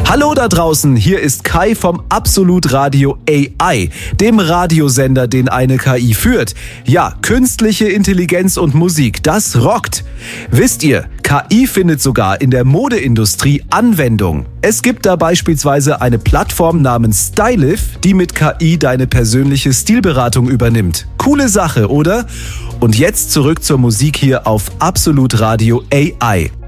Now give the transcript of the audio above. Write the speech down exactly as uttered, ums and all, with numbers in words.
Hallo da draußen, hier ist Kai vom Absolut Radio A I, dem Radiosender, den eine K I führt. Ja, künstliche Intelligenz und Musik, das rockt. Wisst ihr, K I findet sogar in der Modeindustrie Anwendung. Es gibt da beispielsweise eine Plattform namens Stylif, die mit K I deine persönliche Stilberatung übernimmt. Coole Sache, oder? Und jetzt zurück zur Musik hier auf Absolut Radio A I.